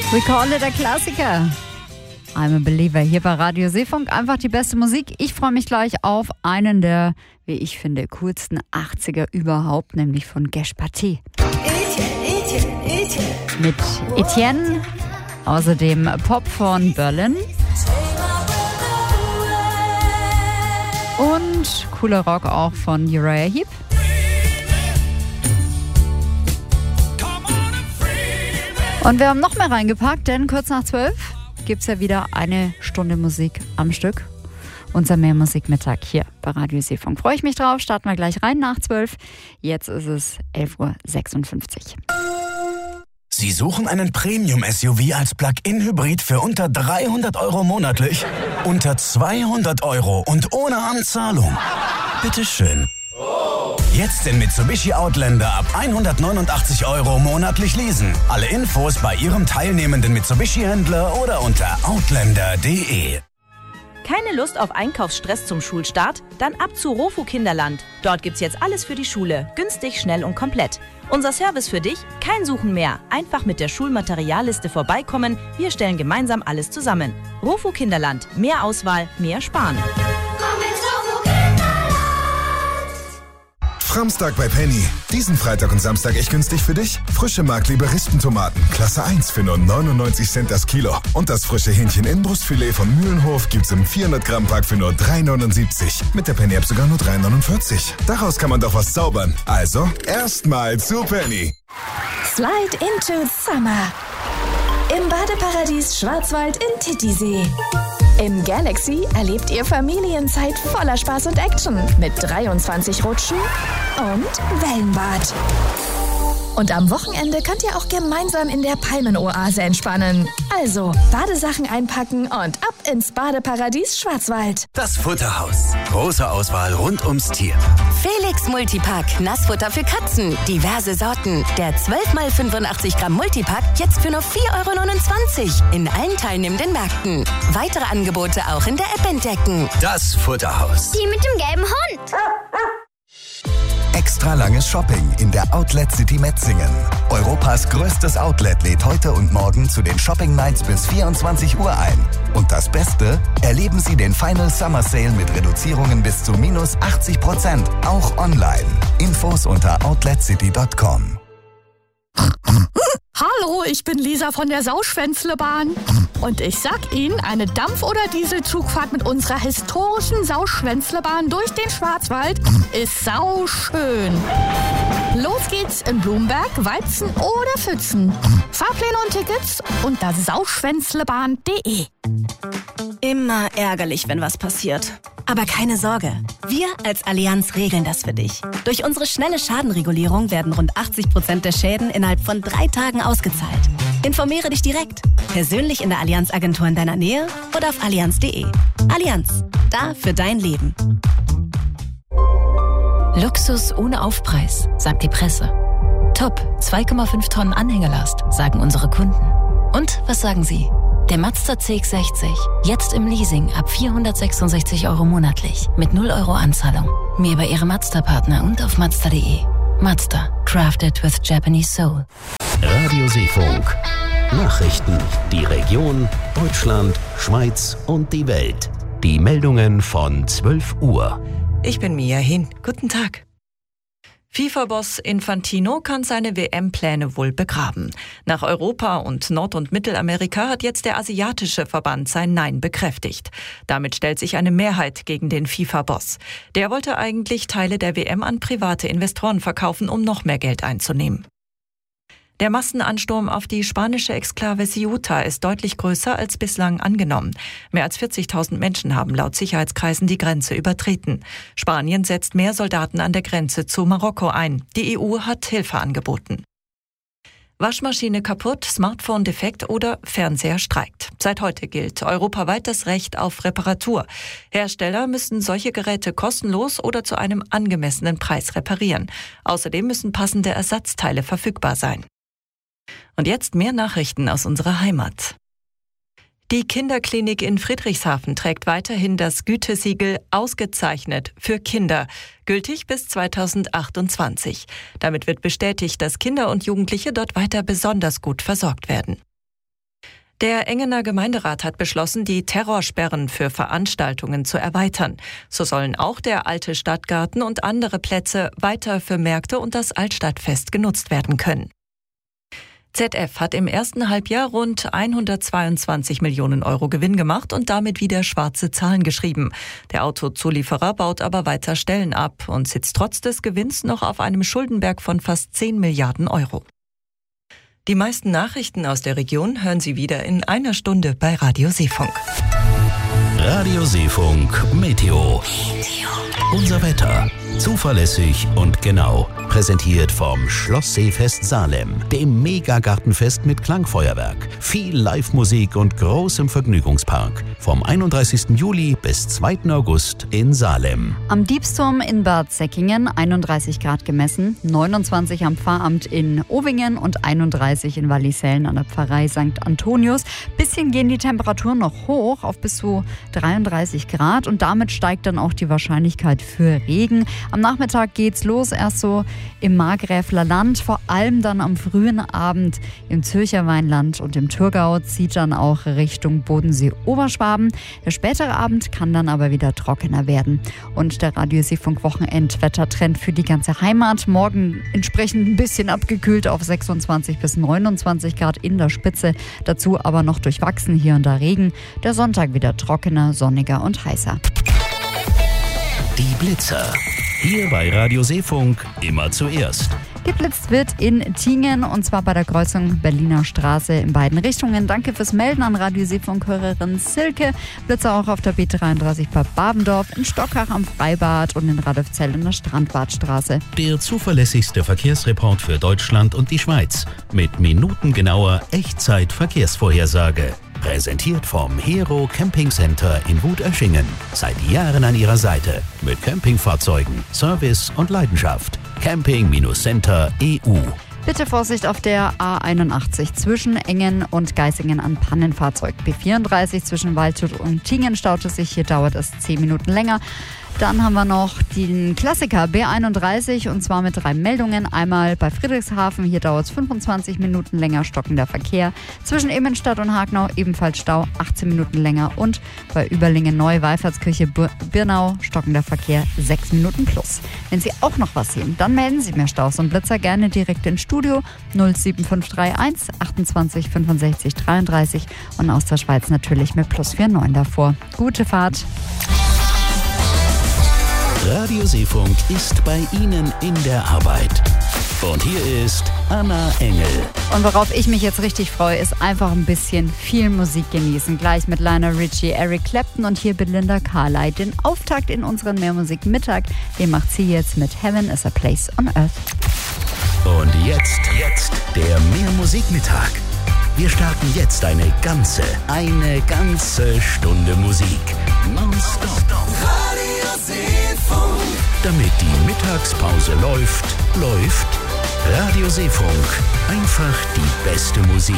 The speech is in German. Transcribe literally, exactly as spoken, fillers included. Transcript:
We call it a Klassiker. I'm a Believer hier bei Radio Seefunk. Einfach die beste Musik. Ich freue mich gleich auf einen der, wie ich finde, coolsten achtziger überhaupt, nämlich von Gesh Paté. Mit Etienne, außerdem Pop von Berlin und cooler Rock auch von Uriah Heep. Und wir haben noch mehr reingepackt, denn kurz nach zwölf gibt es ja wieder eine Stunde Musik am Stück. Unser Mehrmusikmittag hier bei Radio Seefunk. Freue ich mich drauf, starten wir gleich rein nach zwölf. Jetzt ist es elf Uhr sechsundfünfzig. Sie suchen einen Premium-S U V als Plug-in-Hybrid für unter dreihundert Euro monatlich? Unter zweihundert Euro und ohne Anzahlung? Bitteschön. Jetzt den Mitsubishi Outlander ab hundertneunundachtzig Euro monatlich leasen. Alle Infos bei Ihrem teilnehmenden Mitsubishi-Händler oder unter outlander punkt de. Keine Lust auf Einkaufsstress zum Schulstart? Dann ab zu Rofu Kinderland. Dort gibt's jetzt alles für die Schule. Günstig, schnell und komplett. Unser Service für dich? Kein Suchen mehr. Einfach mit der Schulmaterialliste vorbeikommen. Wir stellen gemeinsam alles zusammen. Rofu Kinderland. Mehr Auswahl, mehr Sparen. Framstag bei Penny. Diesen Freitag und Samstag echt günstig für dich. Frische Markliebe Rispentomaten, Klasse eins für nur neunundneunzig Cent das Kilo. Und das frische Hähnchen Inbrustfilet von Mühlenhof gibt's im vierhundert Gramm Pack für nur drei neunundsiebzig. Mit der Penny App sogar nur drei neunundvierzig. Daraus kann man doch was zaubern. Also, erstmal zu Penny. Slide into Summer. Im Badeparadies Schwarzwald in Titisee. Im Galaxy erlebt ihr Familienzeit voller Spaß und Action mit dreiundzwanzig Rutschen und Wellenbad. Und am Wochenende könnt ihr auch gemeinsam in der Palmenoase entspannen. Also Badesachen einpacken und ab ins Badeparadies Schwarzwald. Das Futterhaus. Große Auswahl rund ums Tier. Felix Multipack. Nassfutter für Katzen. Diverse Sorten. Der zwölf mal fünfundachtzig Gramm Multipack jetzt für nur vier Euro neunundzwanzig. In allen teilnehmenden Märkten. Weitere Angebote auch in der App entdecken. Das Futterhaus. Die mit dem gelben Hund. Extra langes Shopping in der Outlet City Metzingen. Europas größtes Outlet lädt heute und morgen zu den Shopping Nights bis vierundzwanzig Uhr ein. Und das Beste, erleben Sie den Final Summer Sale mit Reduzierungen bis zu minus achtzig Prozent, auch online. Infos unter outlet city punkt com. Hallo, ich bin Lisa von der Sauschwänzlebahn. Und ich sag Ihnen, eine Dampf- oder Dieselzugfahrt mit unserer historischen Sauschwänzlebahn durch den Schwarzwald ist sauschön. Los geht's in Blumberg, Weizen oder Pfützen. Fahrpläne und Tickets unter sauschwänzlebahn punkt de. Immer ärgerlich, wenn was passiert. Aber keine Sorge, wir als Allianz regeln das für dich. Durch unsere schnelle Schadenregulierung werden rund achtzig Prozent der Schäden innerhalb von drei Tagen ausgezahlt. Informiere dich direkt, persönlich in der Allianz-Agentur in deiner Nähe oder auf allianz punkt de. Allianz, da für dein Leben. Luxus ohne Aufpreis, sagt die Presse. Top, zwei Komma fünf Tonnen Anhängelast, sagen unsere Kunden. Und was sagen Sie? Der Mazda C X sechzig, jetzt im Leasing ab vierhundertsechsundsechzig Euro monatlich, mit null Euro Anzahlung. Mehr bei Ihrem Mazda-Partner und auf mazda punkt de. Mazda, crafted with Japanese soul. Radio Seefunk. Nachrichten, die Region, Deutschland, Schweiz und die Welt. Die Meldungen von zwölf Uhr. Ich bin Mia Hin. Guten Tag. FIFA-Boss Infantino kann seine W M-Pläne wohl begraben. Nach Europa und Nord- und Mittelamerika hat jetzt der asiatische Verband sein Nein bekräftigt. Damit stellt sich eine Mehrheit gegen den FIFA-Boss. Der wollte eigentlich Teile der W M an private Investoren verkaufen, um noch mehr Geld einzunehmen. Der Massenansturm auf die spanische Exklave Ceuta ist deutlich größer als bislang angenommen. Mehr als vierzigtausend Menschen haben laut Sicherheitskreisen die Grenze übertreten. Spanien setzt mehr Soldaten an der Grenze zu Marokko ein. Die E U hat Hilfe angeboten. Waschmaschine kaputt, Smartphone defekt oder Fernseher streikt. Seit heute gilt europaweit das Recht auf Reparatur. Hersteller müssen solche Geräte kostenlos oder zu einem angemessenen Preis reparieren. Außerdem müssen passende Ersatzteile verfügbar sein. Und jetzt mehr Nachrichten aus unserer Heimat. Die Kinderklinik in Friedrichshafen trägt weiterhin das Gütesiegel Ausgezeichnet für Kinder, gültig bis zweitausendachtundzwanzig. Damit wird bestätigt, dass Kinder und Jugendliche dort weiter besonders gut versorgt werden. Der Engener Gemeinderat hat beschlossen, die Terrorsperren für Veranstaltungen zu erweitern. So sollen auch der alte Stadtgarten und andere Plätze weiter für Märkte und das Altstadtfest genutzt werden können. Z F hat im ersten Halbjahr rund hundertzweiundzwanzig Millionen Euro Gewinn gemacht und damit wieder schwarze Zahlen geschrieben. Der Autozulieferer baut aber weiter Stellen ab und sitzt trotz des Gewinns noch auf einem Schuldenberg von fast zehn Milliarden Euro. Die meisten Nachrichten aus der Region hören Sie wieder in einer Stunde bei Radio Seefunk. Radio Seefunk Meteo. Unser Wetter. Zuverlässig und genau. Präsentiert vom Schloss Seefest Salem, dem Megagartenfest mit Klangfeuerwerk, viel Live-Musik und großem Vergnügungspark. Vom einunddreißigsten Juli bis zweiten August in Salem. Am Diebsturm in Bad Säckingen einunddreißig Grad gemessen, neunundzwanzig am Pfarramt in Ovingen und einunddreißig in Wallisellen an der Pfarrei Sankt Antonius. Bisschen gehen die Temperaturen noch hoch auf bis zu dreiunddreißig Grad und damit steigt dann auch die Wahrscheinlichkeit für Regen. Am Nachmittag geht's los, erst so im Markgräfler Land, vor allem dann am frühen Abend im Zürcher Weinland und im Thurgau zieht dann auch Richtung Bodensee-Oberschwaben. Der spätere Abend kann dann aber wieder trockener werden. Und der Radio Seefunk Wochenendwettertrend für die ganze Heimat. Morgen entsprechend ein bisschen abgekühlt auf sechsundzwanzig bis neunundzwanzig Grad in der Spitze. Dazu aber noch durchwachsen hier und da Regen. Der Sonntag wieder trockener, sonniger und heißer. Die Blitzer. Hier bei Radio Seefunk immer zuerst. Geblitzt wird in Tingen und zwar bei der Kreuzung Berliner Straße in beiden Richtungen. Danke fürs Melden an Radio Seefunk-Hörerin Silke. Blitzer auch auf der B dreiunddreißig bei Babendorf, in Stockach am Freibad und in Radolfzell in der Strandbadstraße. Der zuverlässigste Verkehrsreport für Deutschland und die Schweiz mit minutengenauer Echtzeit-Verkehrsvorhersage. Präsentiert vom Hero Camping Center in Wutöschingen. Seit Jahren an Ihrer Seite mit Campingfahrzeugen, Service und Leidenschaft. Camping Center Punkt E U. Bitte Vorsicht auf der A einundachtzig zwischen Engen und Geißingen an Pannenfahrzeug. B vierunddreißig zwischen Waldshut und Tingen staute sich. Hier dauert es zehn Minuten länger. Dann haben wir noch den Klassiker B einunddreißig und zwar mit drei Meldungen. Einmal bei Friedrichshafen, hier dauert es fünfundzwanzig Minuten länger, stockender Verkehr. Zwischen Immenstadt und Hagnau ebenfalls Stau, achtzehn Minuten länger. Und bei Überlingen Neu-Wallfahrtskirche Birnau, stockender Verkehr, sechs Minuten plus. Wenn Sie auch noch was sehen, dann melden Sie mir Staus und Blitzer gerne direkt ins Studio null sieben fünf drei eins achtundzwanzig fünfundsechzig dreiunddreißig und aus der Schweiz natürlich mit plus neunundvierzig davor. Gute Fahrt! Radio Seefunk ist bei Ihnen in der Arbeit. Und hier ist Anna Engel. Und worauf ich mich jetzt richtig freue, ist einfach ein bisschen viel Musik genießen. Gleich mit Lionel Richie, Eric Clapton und hier Belinda Carlisle. Den Auftakt in unseren Mehrmusik-Mittag, den macht sie jetzt mit Heaven is a Place on Earth. Und jetzt, jetzt der Mehrmusik-Mittag. Wir starten jetzt eine ganze, eine ganze Stunde Musik. Nonstop. Radio Seefunk. Damit die Mittagspause läuft, läuft Radio Seefunk. Einfach die beste Musik.